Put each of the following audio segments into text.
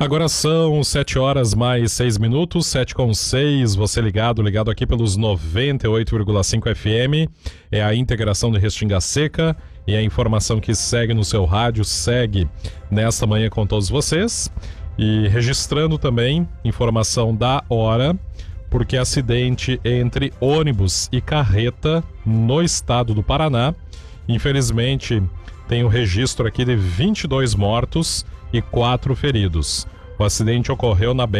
Agora são 7 horas mais 6 minutos, 7:06, você ligado aqui pelos 98,5 FM, é a integração de Restinga Seca e a informação que segue no seu rádio, segue nesta manhã com todos vocês e registrando também informação da hora, porque acidente entre ônibus e carreta no estado do Paraná, infelizmente tem o registro aqui de 22 mortos e 4 feridos. O acidente ocorreu na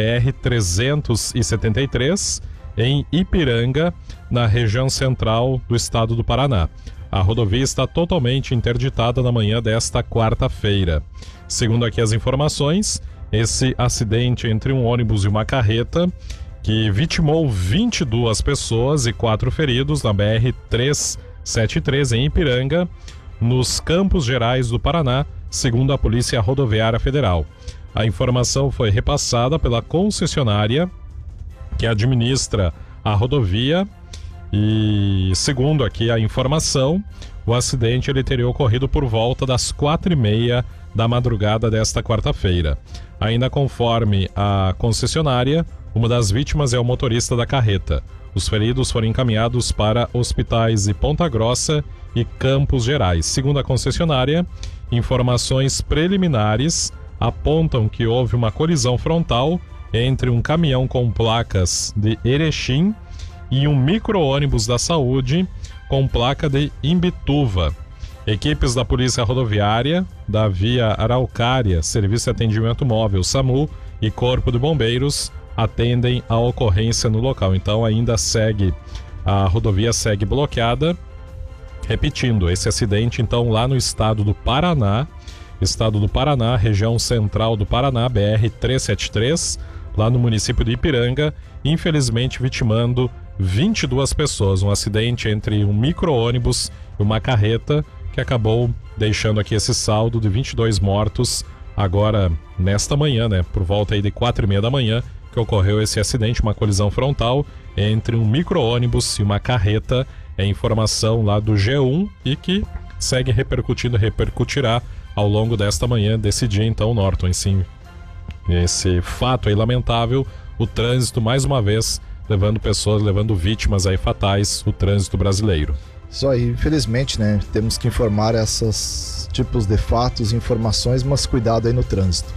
BR-373, em Ipiranga, na região central do estado do Paraná. A rodovia está totalmente interditada na manhã desta quarta-feira. Segundo aqui as informações, esse acidente entre um ônibus e uma carreta, que vitimou 22 pessoas e 4 feridos na BR-373, em Ipiranga, nos Campos Gerais do Paraná, segundo a Polícia Rodoviária Federal. A informação foi repassada pela concessionária que administra a rodovia e, segundo aqui a informação, o acidente ele teria ocorrido por volta das 4:30 da madrugada desta quarta-feira. Ainda conforme a concessionária, uma das vítimas é o motorista da carreta. Os feridos foram encaminhados para hospitais de Ponta Grossa e Campos Gerais. Segundo a concessionária, informações preliminares apontam que houve uma colisão frontal entre um caminhão com placas de Erechim e um micro-ônibus da saúde com placa de Imbituva. Equipes da Polícia Rodoviária, da Via Araucária, Serviço de Atendimento Móvel, SAMU e Corpo de Bombeiros atendem a ocorrência no local. Então ainda a rodovia segue bloqueada. Repetindo, esse acidente então lá no estado do Paraná, região central do Paraná, BR-373, lá no município de Ipiranga, infelizmente vitimando 22 pessoas. Um acidente entre um micro-ônibus e uma carreta que acabou deixando aqui esse saldo de 22 mortos agora nesta manhã, por volta aí de 4:30 da manhã, que ocorreu esse acidente, uma colisão frontal entre um micro-ônibus e uma carreta. É informação lá do G1 e que segue repercutirá ao longo desta manhã, desse dia então, Norton. Sim, esse fato aí lamentável, o trânsito mais uma vez levando vítimas aí fatais, o trânsito brasileiro. Isso aí, infelizmente, temos que informar esses tipos de fatos e informações, mas cuidado aí no trânsito.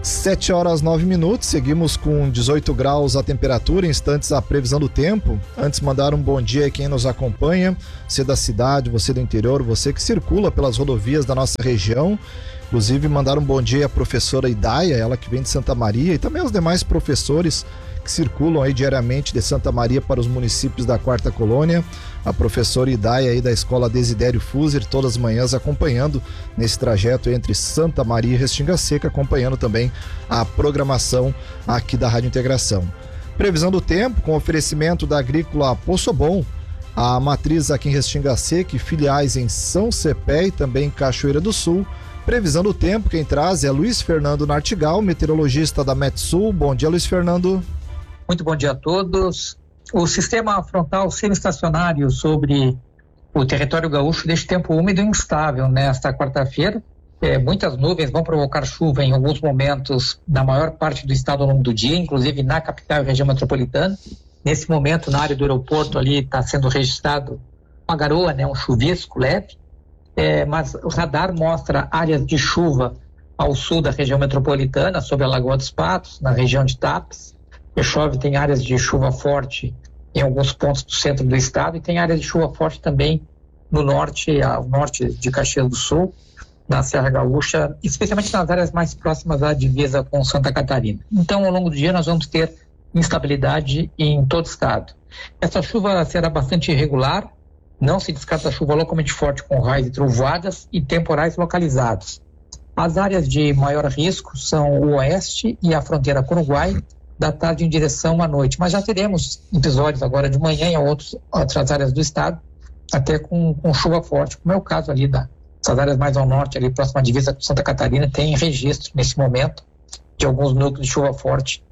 7 horas 9 minutos, seguimos com 18 graus a temperatura, instantes a previsão do tempo. Antes, mandar um bom dia a quem nos acompanha, você da cidade, você do interior, você que circula pelas rodovias da nossa região. Inclusive, mandar um bom dia à professora Idaia, ela que vem de Santa Maria, e também aos demais professores que circulam aí diariamente de Santa Maria para os municípios da Quarta Colônia. A professora Idaia aí da Escola Desidério Fuser, todas as manhãs acompanhando nesse trajeto entre Santa Maria e Restinga Seca, acompanhando também a programação aqui da Rádio Integração. Previsão do tempo com oferecimento da Agrícola Poço Bom, a matriz aqui em Restinga Seca e filiais em São Cepé e também em Cachoeira do Sul. Previsão do tempo, quem traz é Luiz Fernando Nartigal, meteorologista da Metsul. Bom dia, Luiz Fernando. Muito bom dia a todos. O sistema frontal semi-estacionário sobre o território gaúcho deixa tempo úmido e instável nesta quarta-feira. Muitas nuvens vão provocar chuva em alguns momentos na maior parte do estado ao longo do dia, inclusive na capital e região metropolitana. Nesse momento, na área do aeroporto ali está sendo registrado uma garoa, um chuvisco leve, mas o radar mostra áreas de chuva ao sul da região metropolitana, sobre a Lagoa dos Patos, na região de Tapes. Chove, tem áreas de chuva forte em alguns pontos do centro do estado e tem áreas de chuva forte também no norte, ao norte de Caxias do Sul, na Serra Gaúcha, especialmente nas áreas mais próximas à divisa com Santa Catarina. Então, ao longo do dia, nós vamos ter instabilidade em todo o estado. Essa chuva será bastante irregular, não se descarta chuva localmente forte com raios e trovoadas e temporais localizados. As áreas de maior risco são o oeste e a fronteira com o Uruguai, da tarde em direção à noite, mas já teremos episódios agora de manhã em outras áreas do estado, até com chuva forte, como é o caso ali das áreas mais ao norte, ali próxima à divisa com Santa Catarina, tem registro nesse momento de alguns núcleos de chuva forte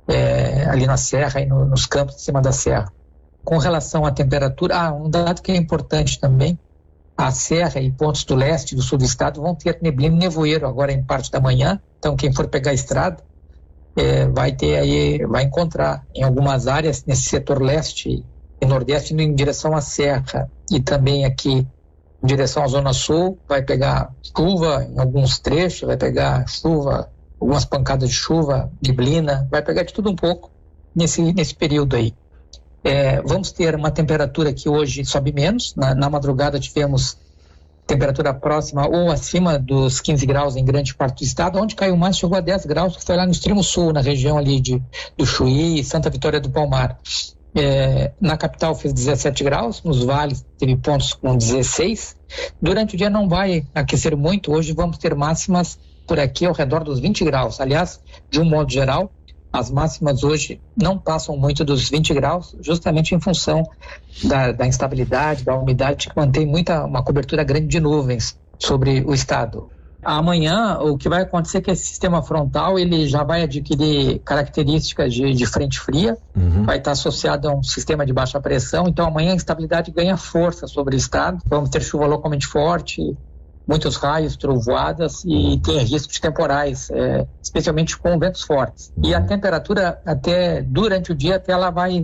ali na serra e nos campos de cima da serra. Com relação à temperatura, um dado que é importante também, a serra e pontos do leste e do sul do estado vão ter neblina e nevoeiro agora em parte da manhã, então quem for pegar a estrada, vai encontrar em algumas áreas nesse setor leste e nordeste indo em direção à serra e também aqui em direção à zona sul, vai pegar chuva em alguns trechos, vai pegar chuva, algumas pancadas de chuva, neblina, vai pegar de tudo um pouco nesse período aí. Vamos ter uma temperatura que hoje sobe menos, na madrugada tivemos temperatura próxima ou acima dos 15 graus em grande parte do estado, onde caiu mais chegou a 10 graus, que foi lá no extremo sul, na região ali do Chuí e Santa Vitória do Palmar. Na capital fez 17 graus, nos vales teve pontos com 16. Durante o dia não vai aquecer muito, hoje vamos ter máximas por aqui ao redor dos 20 graus. Aliás, de um modo geral, as máximas hoje não passam muito dos 20 graus, justamente em função da instabilidade, da umidade, que mantém uma cobertura grande de nuvens sobre o estado. Amanhã, o que vai acontecer é que esse sistema frontal ele já vai adquirir características de frente fria, vai estar associado a um sistema de baixa pressão, então amanhã a instabilidade ganha força sobre o estado, vamos ter chuva localmente forte, muitos raios, trovoadas e tem risco de temporais, especialmente com ventos fortes. E a temperatura até durante o dia até ela vai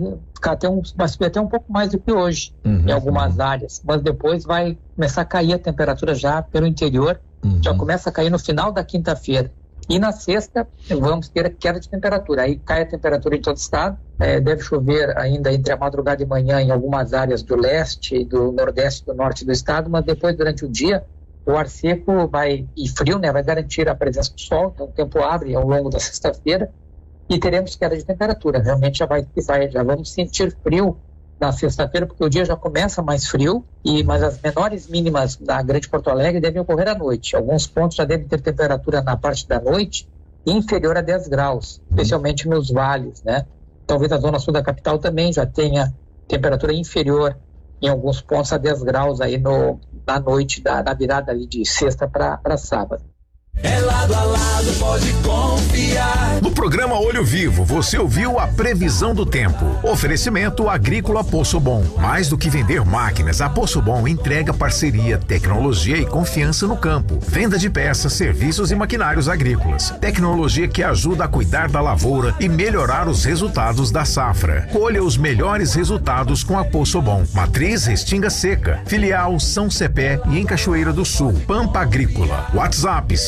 subir até um pouco mais do que hoje em algumas áreas, mas depois vai começar a cair a temperatura já pelo interior, já começa a cair no final da quinta-feira. E na sexta vamos ter queda de temperatura, aí cai a temperatura em todo o estado, deve chover ainda entre a madrugada e manhã em algumas áreas do leste, do nordeste, do norte do estado, mas depois durante o dia o ar seco e frio, vai garantir a presença do sol, então o tempo abre ao longo da sexta-feira e teremos queda de temperatura. Realmente já vamos sentir frio na sexta-feira, porque o dia já começa mais frio, mas as menores mínimas da Grande Porto Alegre devem ocorrer à noite. Alguns pontos já devem ter temperatura na parte da noite inferior a 10 graus, especialmente nos vales, Talvez a zona sul da capital também já tenha temperatura inferior em alguns pontos a 10 graus aí na noite da virada ali de sexta para sábado. Lado a lado, pode confiar. No programa Olho Vivo, você ouviu a previsão do tempo. Oferecimento Agrícola Poço Bom. Mais do que vender máquinas, a Poço Bom entrega parceria, tecnologia e confiança no campo. Venda de peças, serviços e maquinários agrícolas. Tecnologia que ajuda a cuidar da lavoura e melhorar os resultados da safra. Colha os melhores resultados com a Poço Bom. Matriz Restinga Seca. Filial São Cepé e em Cachoeira do Sul. Pampa Agrícola. WhatsApp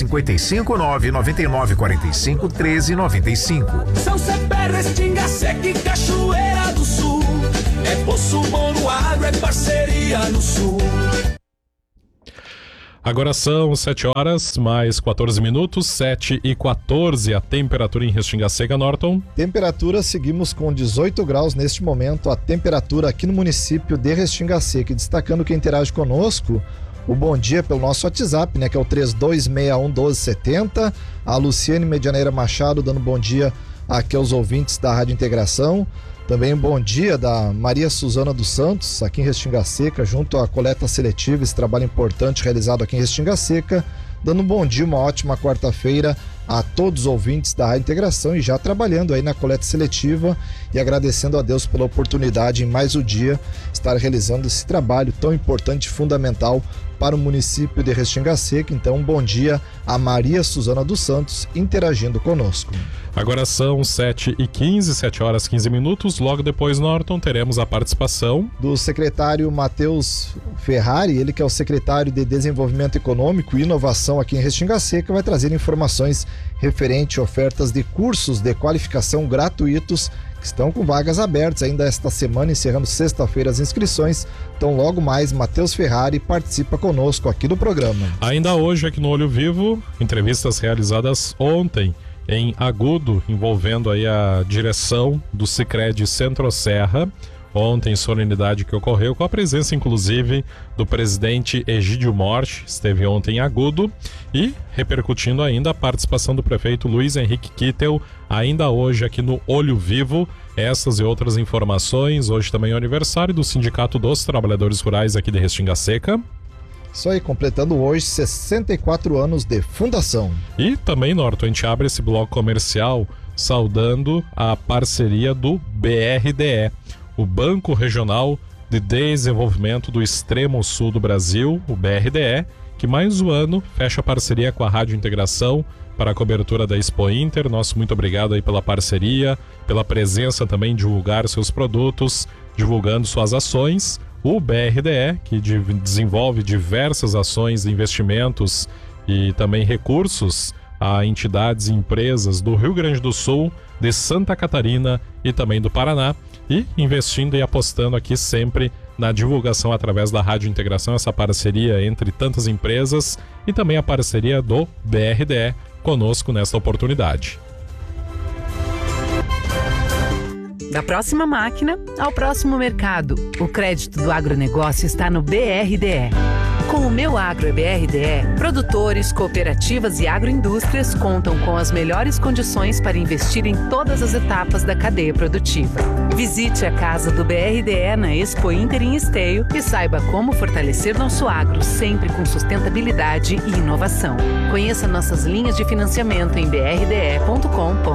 55-999-45-1395. São Cepé, Restinga Seca e Cachoeira do Sul. É Poço Bom no agro, é parceria no Sul. Agora são 7 horas mais 14 minutos, 7h14, a temperatura em Restinga Seca, Norton. Temperatura, seguimos com 18 graus neste momento, a temperatura aqui no município de Restinga Seca. E destacando quem interage conosco, o bom dia pelo nosso WhatsApp, que é o 3261-1270. A Luciane Medianeira Machado dando bom dia aqui aos ouvintes da Rádio Integração. Também um bom dia da Maria Suzana dos Santos, aqui em Restinga Seca, junto à coleta seletiva, esse trabalho importante realizado aqui em Restinga Seca. Dando um bom dia, uma ótima quarta-feira a todos os ouvintes da Rádio Integração e já trabalhando aí na coleta seletiva e agradecendo a Deus pela oportunidade em mais um dia estar realizando esse trabalho tão importante e fundamental para o município de Restinga Seca. Então, um bom dia a Maria Suzana dos Santos interagindo conosco. Agora são 7h15, 7 horas 15 minutos. Logo depois, Norton, teremos a participação do secretário Matheus Ferrari, ele que é o secretário de Desenvolvimento Econômico e Inovação aqui em Restinga Seca, vai trazer informações referente a ofertas de cursos de qualificação gratuitos que estão com vagas abertas ainda esta semana, encerrando sexta-feira as inscrições. Então logo mais, Matheus Ferrari participa conosco aqui do programa. Ainda hoje aqui no Olho Vivo, entrevistas realizadas ontem em Agudo, envolvendo aí a direção do Sicredi Centro-Serra. Ontem, solenidade que ocorreu com a presença, inclusive, do presidente Egídio Morte, esteve ontem em Agudo, e repercutindo ainda a participação do prefeito Luiz Henrique Kittel, ainda hoje aqui no Olho Vivo. Essas e outras informações. Hoje também é o aniversário do Sindicato dos Trabalhadores Rurais aqui de Restinga Seca. Isso aí, completando hoje 64 anos de fundação. E também, Norton, a gente abre esse bloco comercial saudando a parceria do BRDE, o Banco Regional de Desenvolvimento do Extremo Sul do Brasil, o BRDE, que mais um ano fecha parceria com a Rádio Integração para a cobertura da Expo Inter. Nosso muito obrigado aí pela parceria, pela presença também, divulgar seus produtos, divulgando suas ações. O BRDE, que desenvolve diversas ações, investimentos e também recursos a entidades e empresas do Rio Grande do Sul, de Santa Catarina e também do Paraná, e investindo e apostando aqui sempre na divulgação através da Rádio Integração, essa parceria entre tantas empresas e também a parceria do BRDE conosco nesta oportunidade. Da próxima máquina ao próximo mercado, o crédito do agronegócio está no BRDE. Com o Meu Agro é BRDE, produtores, cooperativas e agroindústrias contam com as melhores condições para investir em todas as etapas da cadeia produtiva. Visite a casa do BRDE na Expo Inter em Esteio e saiba como fortalecer nosso agro, sempre com sustentabilidade e inovação. Conheça nossas linhas de financiamento em brde.com.br.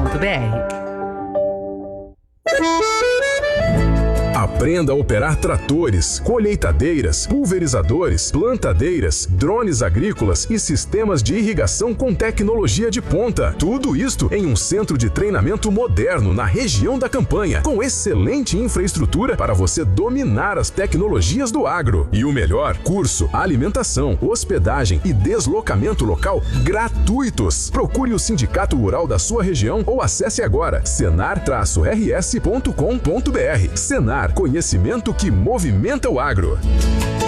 Aprenda a operar tratores, colheitadeiras, pulverizadores, plantadeiras, drones agrícolas e sistemas de irrigação com tecnologia de ponta. Tudo isto em um centro de treinamento moderno na região da Campanha, com excelente infraestrutura para você dominar as tecnologias do agro. E o melhor, curso, alimentação, hospedagem e deslocamento local gratuitos. Procure o Sindicato Rural da sua região ou acesse agora senar-rs.com.br. Senar, conhecimento que movimenta o agro.